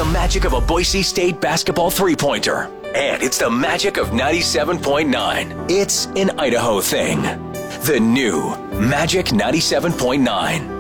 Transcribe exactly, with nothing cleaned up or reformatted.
the magic of a Boise State basketball three-pointer. And it's the magic of ninety-seven point nine. It's an Idaho thing. The new Magic ninety-seven point nine.